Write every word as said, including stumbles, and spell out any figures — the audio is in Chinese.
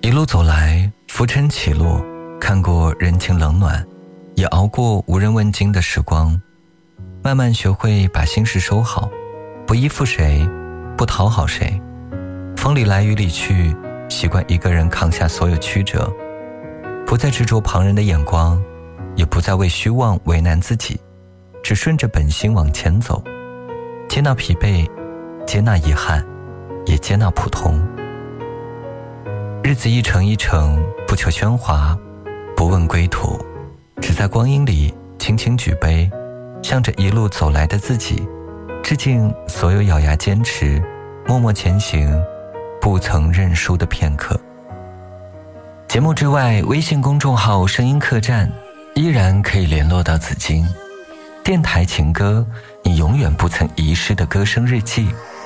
一路走来，浮沉起落，看过人情冷暖，也熬过无人问津的时光，慢慢学会把心事收好，不依附谁，不讨好谁，风里来雨里去，习惯一个人扛下所有曲折，不再执着旁人的眼光，也不再为虚妄为难自己，只顺着本心往前走，接纳疲惫，接纳遗憾，也接纳普通。日子一程一程，不求喧哗，不问归途，只在光阴里轻轻举杯，向着一路走来的自己致敬所有咬牙坚持默默前行不曾认输的片刻。节目之外，微信公众号声音客栈依然可以联络到紫金。电台情歌，你永远不曾遗失的歌声日记。